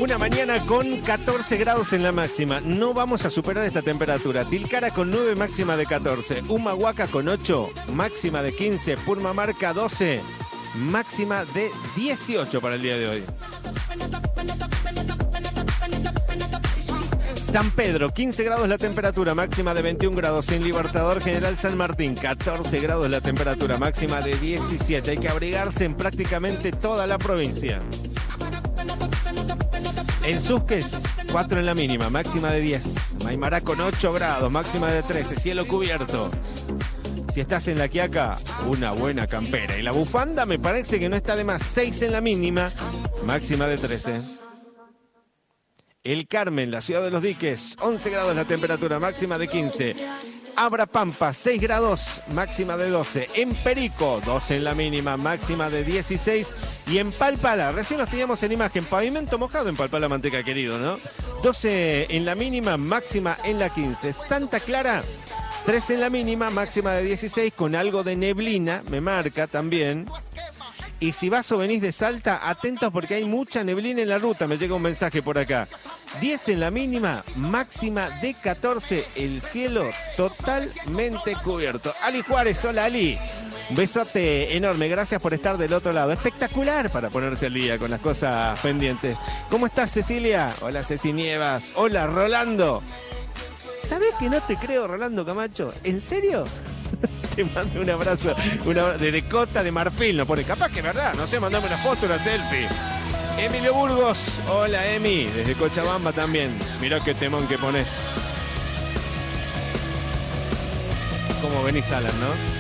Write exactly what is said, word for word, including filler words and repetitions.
Una mañana con catorce grados en la máxima. No vamos a superar esta temperatura. Tilcara con nueve, máxima de catorce. Humahuaca con ocho, máxima de quince. Purmamarca doce, máxima de dieciocho para el día de hoy. San Pedro, quince grados la temperatura, máxima de veintiún grados. En Libertador General San Martín, catorce grados la temperatura, máxima de diecisiete. Hay que abrigarse en prácticamente toda la provincia. En Susques, cuatro en la mínima, máxima de diez. Maimará con ocho grados, máxima de trece, cielo cubierto. Si estás en La Quiaca, una buena campera. Y la bufanda me parece que no está de más, seis en la mínima, máxima de trece. El Carmen, la ciudad de los diques, once grados la temperatura, máxima de quince. Abra Pampa, seis grados, máxima de doce. En Perico, doce en la mínima, máxima de dieciséis. Y en Palpala, recién los teníamos en imagen, pavimento mojado en Palpala, Manteca querido, ¿no? doce en la mínima, máxima en la quince. Santa Clara, trece en la mínima, máxima de dieciséis, con algo de neblina, me marca también. Y si vas o venís de Salta, atentos porque hay mucha neblina en la ruta. Me llega un mensaje por acá. diez en la mínima, máxima de catorce. El cielo totalmente cubierto. Ali Juárez, hola Ali. Un besote enorme. Gracias por estar del otro lado. Espectacular para ponerse al día con las cosas pendientes. ¿Cómo estás, Cecilia? Hola, Ceci Nievas. Hola, Rolando. ¿Sabés que no te creo, Rolando Camacho? ¿En serio? Te mando un abrazo, un abrazo de Cota de Marfil, no pone, capaz que es verdad, no sé, mandame una foto, una selfie. Emilio Burgos, hola Emi, desde Cochabamba también, mirá qué temón que pones. ¿Cómo venís, Alan, no?